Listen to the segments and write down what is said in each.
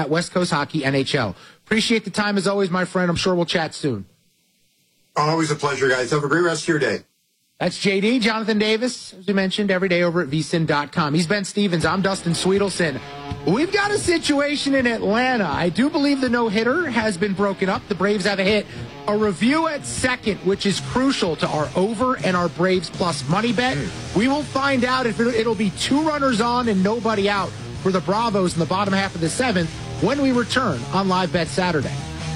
at West Coast Hockey NHL. Appreciate the time as always, my friend. I'm sure we'll chat soon. Always a pleasure, guys. Have a great rest of your day. That's JD, Jonathan Davis, as we mentioned, every day over at vsin.com. He's Ben Stevens. I'm Dustin Sweetelson. We've got a situation in Atlanta. I do believe the no-hitter has been broken up. The Braves have a hit. A review at second, which is crucial to our over and our Braves plus money bet. We will find out if it'll be 2 runners on and nobody out for the Bravos in the bottom half of the 7th when we return on Live Bet Saturday.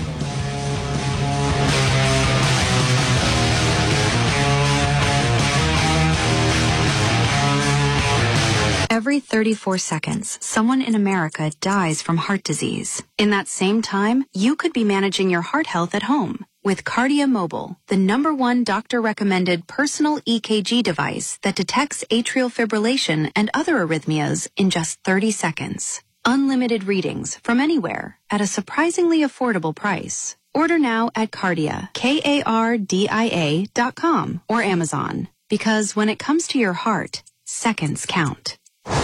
Every 34 seconds, someone in America dies from heart disease. In that same time, you could be managing your heart health at home with Cardia Mobile, the #1 doctor-recommended personal EKG device that detects atrial fibrillation and other arrhythmias in just 30 seconds. Unlimited readings from anywhere at a surprisingly affordable price. Order now at Cardia, KARDIA.com or Amazon. Because when it comes to your heart, seconds count.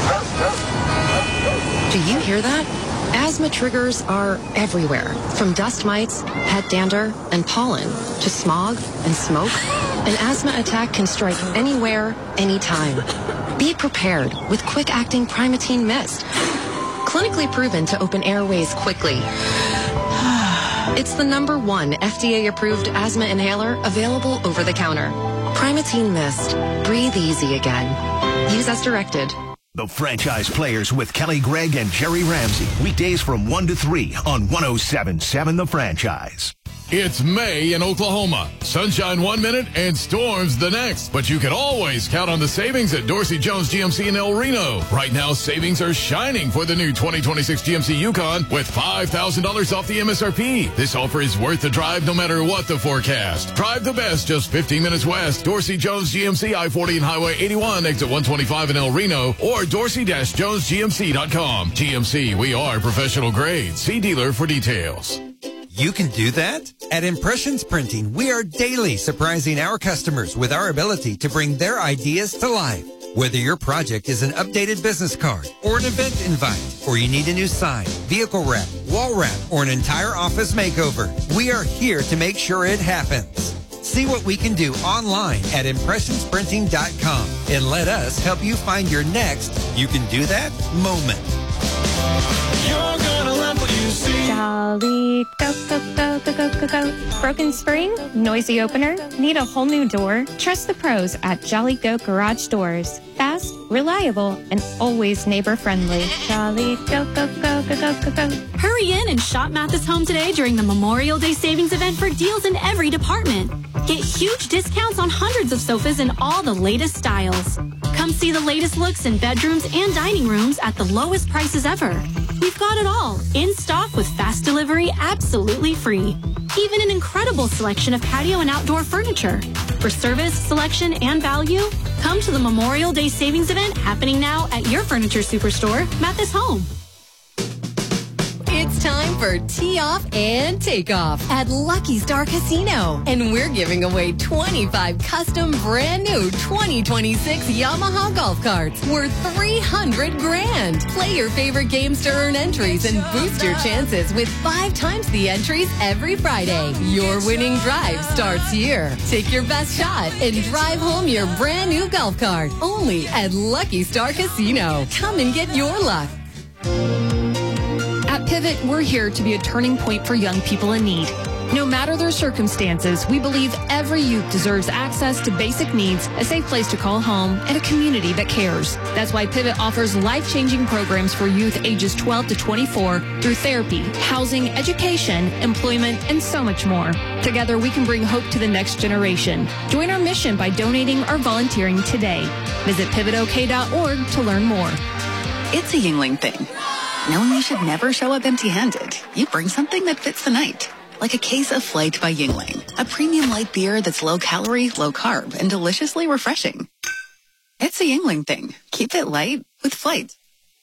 Do you hear that? Asthma triggers are everywhere, from dust mites, pet dander, and pollen, to smog and smoke. An asthma attack can strike anywhere, anytime. Be prepared with quick-acting Primatene Mist. Clinically proven to open airways quickly. It's the #1 FDA-approved asthma inhaler available over the counter. Primatene Mist. Breathe easy again. Use as directed. The Franchise Players with Kelly Gregg and Jerry Ramsey. Weekdays from 1 to 3 on 107.7 The Franchise. It's May in Oklahoma. Sunshine 1 minute and storms the next. But you can always count on the savings at Dorsey Jones GMC in El Reno. Right now, savings are shining for the new 2026 GMC Yukon with $5,000 off the MSRP. This offer is worth the drive no matter what the forecast. Drive the best just 15 minutes west. Dorsey Jones GMC, I-40 and Highway 81, exit 125 in El Reno, or dorsey-jonesgmc.com. GMC, we are professional grade. See dealer for details. You can do that? At Impressions Printing, we are daily surprising our customers with our ability to bring their ideas to life. Whether your project is an updated business card or an event invite, or you need a new sign, vehicle wrap, wall wrap, or an entire office makeover, we are here to make sure it happens. See what we can do online at impressionsprinting.com and let us help you find your next You Can Do That moment. You're gonna love what you see. Jolly, go, go, go, go, go, go, go. Broken spring? Noisy opener? Need a whole new door? Trust the pros at Jolly Go Garage Doors. Fast, reliable, and always neighbor-friendly. Jolly, go, go, go, go, go, go, go. Hurry in and shop Mathis Home today during the Memorial Day Savings event for deals in every department. Get huge discounts on hundreds of sofas in all the latest styles. Come see the latest looks in bedrooms and dining rooms at the lowest prices ever. We've got it all, in stock with fast delivery absolutely free. Even an incredible selection of patio and outdoor furniture. For service, selection, and value, come to the Memorial Day Savings event happening now at your furniture superstore, Mathis Home. It's time for Tee Off and Takeoff at Lucky Star Casino. And we're giving away 25 custom brand new 2026 Yamaha golf carts worth $300 grand. Play your favorite games to earn entries and boost your chances with 5 times the entries every Friday. Your winning drive starts here. Take your best shot and drive home your brand new golf cart. Only at Lucky Star Casino. Come and get your luck. At Pivot, we're here to be a turning point for young people in need. No matter their circumstances, we believe every youth deserves access to basic needs, a safe place to call home, and a community that cares. That's why Pivot offers life-changing programs for youth ages 12 to 24 through therapy, housing, education, employment, and so much more. Together, we can bring hope to the next generation. Join our mission by donating or volunteering today. Visit pivotok.org to learn more. It's a Yuengling thing. Knowing you should never show up empty-handed. You bring something that fits the night. Like a case of Flight by Yuengling. A premium light beer that's low-calorie, low-carb, and deliciously refreshing. It's a Yuengling thing. Keep it light with Flight.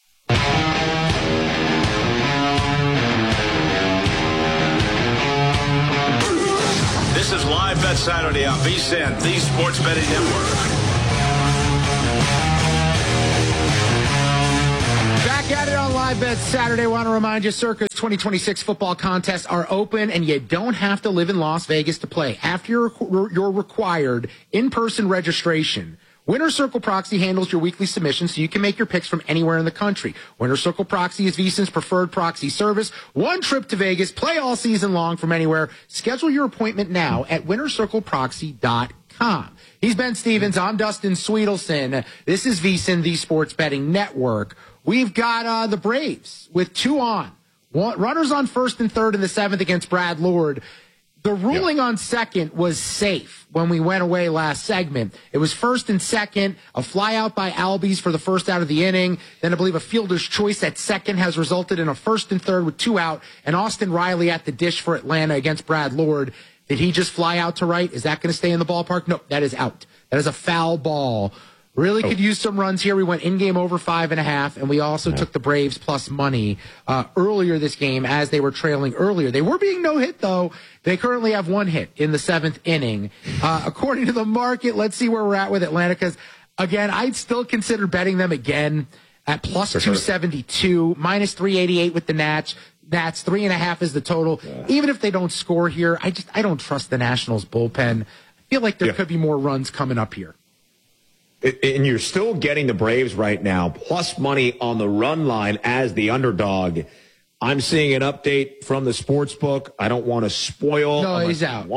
This is Live Bet Saturday on VSiN, the Sports Betting Network. Back Back at it on Live Bet Saturday. I want to remind you, Circa's 2026 football contests are open, and you don't have to live in Las Vegas to play. After your required in-person registration, Winner Circle Proxy handles your weekly submissions so you can make your picks from anywhere in the country. Winner Circle Proxy is VSiN's preferred proxy service. One trip to Vegas, play all season long from anywhere. Schedule your appointment now at winnercircleproxy.com. He's Ben Stevens. I'm Dustin Sweetelson. This is VSiN, the Sports Betting Network. We've got the Braves with 2 on. Runners on first and third in the 7th against Brad Lord. The ruling on second was safe when we went away last segment. It was first and second, a fly out by Albies for the first out of the inning. Then I believe a fielder's choice at second has resulted in a first and third with 2 out. And Austin Riley at the dish for Atlanta against Brad Lord. Did he just fly out to right? Is that going to stay in the ballpark? No, that is out. That is a foul ball. Really could use some runs here. We went in-game over 5.5, and we also took the Braves plus money earlier this game as they were trailing earlier. They were being no-hit, though. They currently have 1 hit in the 7th inning. According to the market, let's see where we're at with Atlanta, because, again, I'd still consider betting them again at plus 272, minus 388 with the Nats. Nats 3.5 is the total. Even if they don't score here, I don't trust the Nationals bullpen. I feel like there could be more runs coming up here. And you're still getting the Braves right now, plus money on the run line as the underdog. I'm seeing an update from the sports book. I don't want to spoil. No, he's out.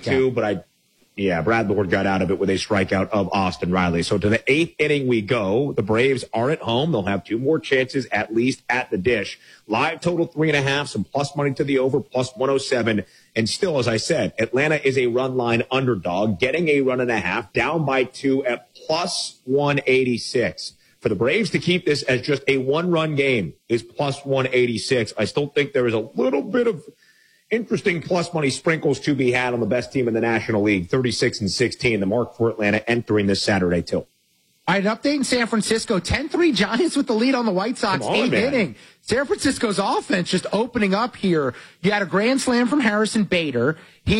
Brad Lord got out of it with a strikeout of Austin Riley. So to the 8th inning we go. The Braves are at home. They'll have 2 more chances at least at the dish. Live total 3.5, some plus money to the over, plus 107. And still, as I said, Atlanta is a run line underdog, getting a 1.5, down by 2 at plus 186. For the Braves to keep this as just a 1-run game is plus 186. I still think there is a little bit of interesting plus money sprinkles to be had on the best team in the National League, 36-16, the mark for Atlanta entering this Saturday too. All right, an update in San Francisco. 10-3 Giants with the lead on the White Sox. 8th inning. San Francisco's offense just opening up here. You had a grand slam from Harrison Bader.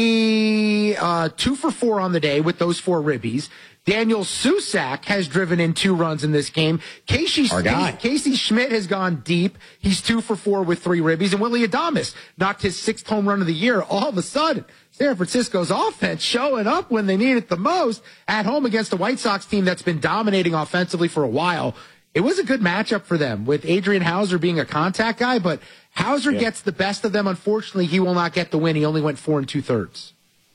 He 2 for 4 on the day with those 4 ribbies. Daniel Susac has driven in 2 runs in this game. Casey Schmidt has gone deep. He's 2 for 4 with 3 ribbies. And Willie Adames knocked his 6th home run of the year. All of a sudden, San Francisco's offense showing up when they need it the most at home against a White Sox team that's been dominating offensively for a while. It was a good matchup for them with Adrian Hauser being a contact guy, but Hauser gets the best of them. Unfortunately, he will not get the win. He only went 4 2/3.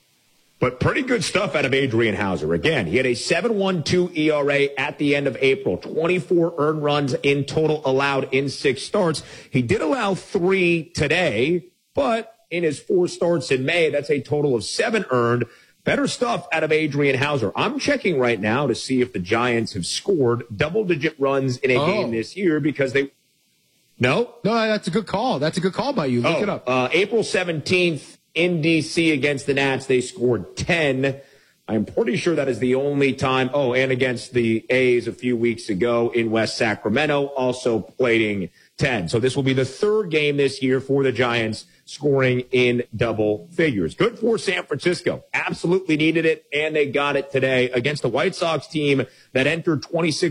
But pretty good stuff out of Adrian Hauser. Again, he had a 7.12 ERA at the end of April, 24 earned runs in total allowed in 6 starts. He did allow 3 today, but in his 4 starts in May, that's a total of 7 earned. Better stuff out of Adrian Hauser. I'm checking right now to see if the Giants have scored double-digit runs in a game this year because they... No, that's a good call. That's a good call by you. Look it up. April 17th in D.C. against the Nats, they scored 10. I'm pretty sure that is the only time. Oh, and against the A's a few weeks ago in West Sacramento, also plating 10. So this will be the 3rd game this year for the Giants scoring in double figures. Good for San Francisco. Absolutely needed it, and they got it today against the White Sox team that entered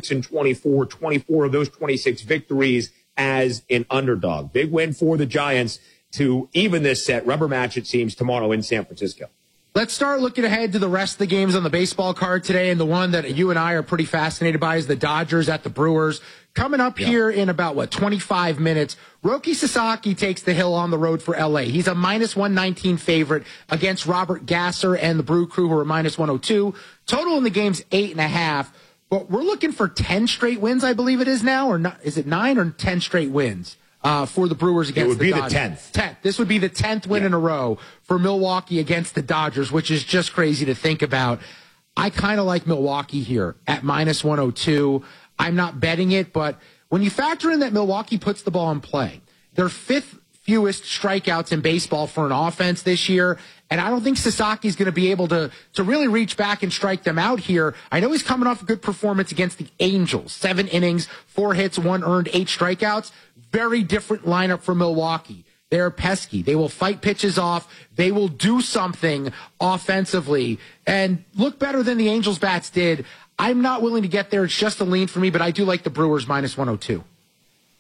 26-24, 24 of those 26 victories as an underdog. Big win for the Giants to even this set. Rubber match, it seems, tomorrow in San Francisco. Let's start looking ahead to the rest of the games on the baseball card today, and the one that you and I are pretty fascinated by is the Dodgers at the Brewers. Coming up here in about, 25 minutes, Roki Sasaki takes the hill on the road for L.A. He's a minus 119 favorite against Robert Gasser and the Brew Crew, who are minus 102. Total in the game's 8.5, but we're looking for 10 straight wins, I believe it is now, or not, is it 9 or 10 straight wins? For the Brewers against the Dodgers. It would be the 10th. This would be the 10th win in a row for Milwaukee against the Dodgers, which is just crazy to think about. I kind of like Milwaukee here at minus 102. I'm not betting it, but when you factor in that Milwaukee puts the ball in play, their 5th fewest strikeouts in baseball for an offense this year, and I don't think Sasaki's going to be able to really reach back and strike them out here. I know he's coming off a good performance against the Angels. 7 innings, 4 hits, 1 earned, 8 strikeouts. Very different lineup for Milwaukee. They're pesky. They will fight pitches off. They will do something offensively and look better than the Angels' bats did. I'm not willing to get there. It's just a lean for me, but I do like the Brewers minus 102.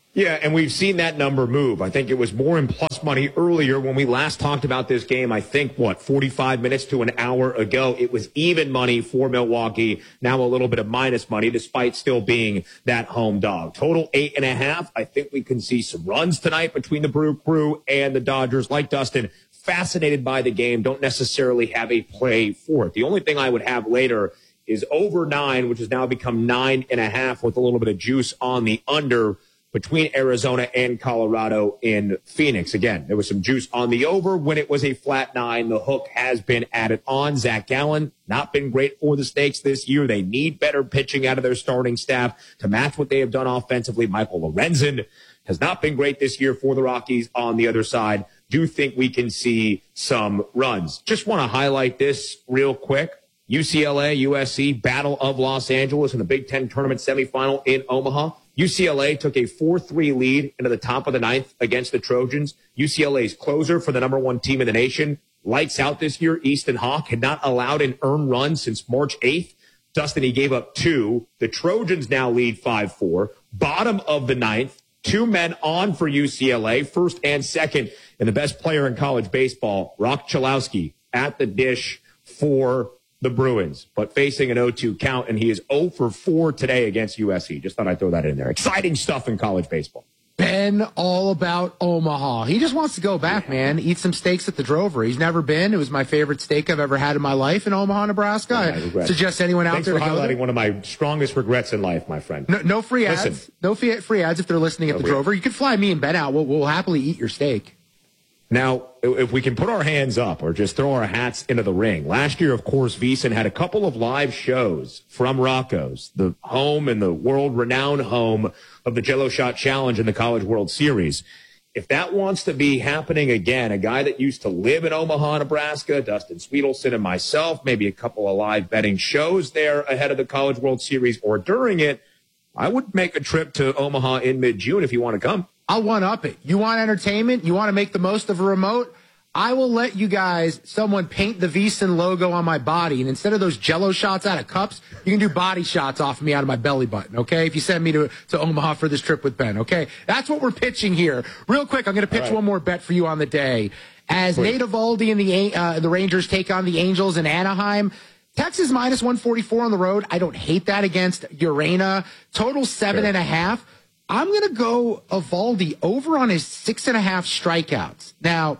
Yeah, and we've seen that number move. I think it was more in plus money earlier when we last talked about this game. I think, 45 minutes to an hour ago, it was even money for Milwaukee. Now a little bit of minus money, despite still being that home dog. Total 8.5. I think we can see some runs tonight between the Brew Crew and the Dodgers. Like Dustin, fascinated by the game. Don't necessarily have a play for it. The only thing I would have later is over 9, which has now become 9.5 with a little bit of juice on the under between Arizona and Colorado in Phoenix. Again, there was some juice on the over when it was a flat 9. The hook has been added on. Zach Gallen, not been great for the Snakes this year. They need better pitching out of their starting staff to match what they have done offensively. Michael Lorenzen has not been great this year for the Rockies on the other side. Do think we can see some runs. Just want to highlight this real quick. UCLA, USC, Battle of Los Angeles in the Big Ten tournament semifinal in Omaha. UCLA took a 4-3 lead into the top of the 9th against the Trojans. UCLA's closer for the number 1 team in the nation. Lights out this year. Easton Hawk had not allowed an earned run since March 8th. Dustin, he gave up 2. The Trojans now lead 5-4. Bottom of the 9th. 2 men on for UCLA, first and second. And the best player in college baseball, Rock Chalowski, at the dish for the Bruins, but facing an 0-2 count, and he is 0 for 4 today against USC. Just thought I'd throw that in there. Exciting stuff in college baseball. Ben, all about Omaha. He just wants to go back, man, eat some steaks at the Drover. He's never been. It was my favorite steak I've ever had in my life in Omaha, Nebraska. I suggest anyone out there to go there. Thanks for highlighting one of my strongest regrets in life, my friend. No free ads. Listen, no free ads if they're listening at the Drover. You can fly me and Ben out. We'll happily eat your steak. Now, if we can put our hands up or just throw our hats into the ring. Last year, of course, VSiN had a couple of live shows from Rocco's, the home and the world-renowned home of the Jello Shot Challenge and the College World Series. If that wants to be happening again, a guy that used to live in Omaha, Nebraska, Dustin Sweetelson and myself, maybe a couple of live betting shows there ahead of the College World Series or during it, I would make a trip to Omaha in mid-June if you want to come. I'll one-up it. You want entertainment? You want to make the most of a remote? I will let you guys, someone paint the VSiN logo on my body, and instead of those Jello shots out of cups, you can do body shots off of me out of my belly button, okay? If you send me to Omaha for this trip with Ben, okay? That's what we're pitching here. Real quick, I'm going to pitch one more bet for you on the day. As Nate Eovaldi and the Rangers take on the Angels in Anaheim, Texas minus 144 on the road. I don't hate that against Urena. Total 7.5. I'm going to go Eovaldi over on his 6.5 strikeouts. Now,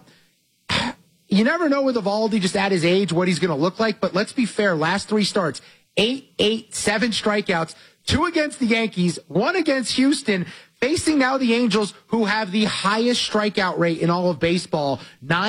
you never know with Eovaldi, just at his age, what he's going to look like. But let's be fair. Last 3 starts, 8, 7 strikeouts, 2 against the Yankees, 1 against Houston, facing now the Angels, who have the highest strikeout rate in all of baseball,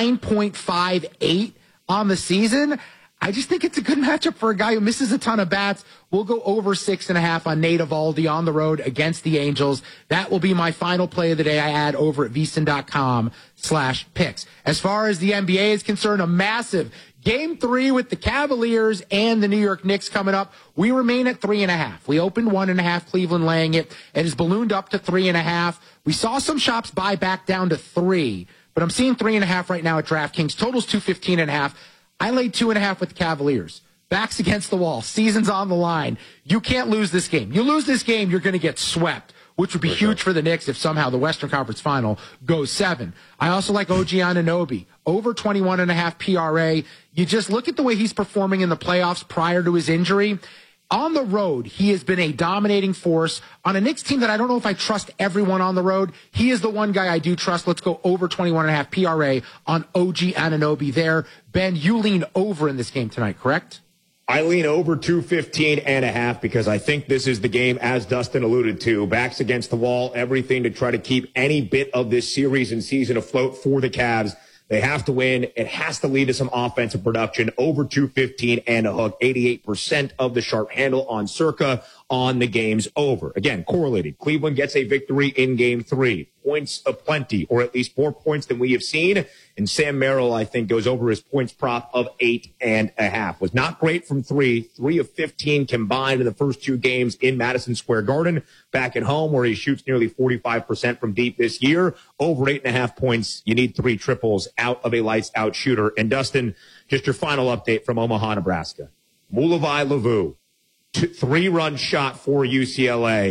9.58 on the season. I just think it's a good matchup for a guy who misses a ton of bats. We'll go over 6.5 on Nate Eovaldi on the road against the Angels. That will be my final play of the day I add over at VSiN.com/picks. As far as the NBA is concerned, a massive Game 3 with the Cavaliers and the New York Knicks coming up. We remain at 3.5. We opened 1.5, Cleveland laying it. It has ballooned up to 3.5. We saw some shops buy back down to 3, but I'm seeing 3.5 right now at DraftKings. Total's 215.5. I laid 2.5 with the Cavaliers. Backs against the wall. Season's on the line. You can't lose this game. You lose this game, you're going to get swept, which would be huge for the Knicks if somehow the Western Conference Final goes 7. I also like OG Anunoby. Over 21.5 PRA. You just look at the way he's performing in the playoffs prior to his injury. On the road, he has been a dominating force. On a Knicks team that I don't know if I trust everyone on the road, he is the one guy I do trust. Let's go over 21.5 PRA on OG Anunoby there. Ben, you lean over in this game tonight, correct? I lean over 215.5 because I think this is the game, as Dustin alluded to, backs against the wall, everything to try to keep any bit of this series and season afloat for the Cavs. They have to win. It has to lead to some offensive production. Over 215 and a hook. 88% of the sharp handle on Circa on the game's over. Again, correlated. Cleveland gets a victory in Game 3. Points aplenty, or at least more points than we have seen. And Sam Merrill, I think, goes over his points prop of 8.5. Was not great from 3. 3 of 15 combined in the first 2 games in Madison Square Garden. Back at home, where he shoots nearly 45% from deep this year. Over 8.5 points. You need 3 triples out of a lights-out shooter. And Dustin, just your final update from Omaha, Nebraska. Mulavai Lavu, 3-run shot for UCLA.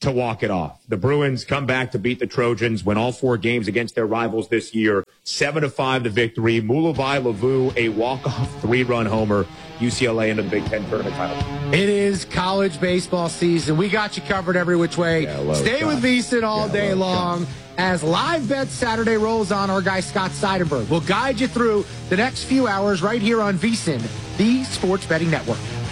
to walk it off. The Bruins come back to beat the Trojans, win all 4 games against their rivals this year. 7-5 the victory. Mulavai Lavu, a walk-off 3-run homer. UCLA into the Big Ten tournament title. It is college baseball season. We got you covered every which way. Stay with VSiN all day long. As Live Bet Saturday rolls on, our guy Scott Seidenberg will guide you through the next few hours right here on VSiN, the Sports Betting Network.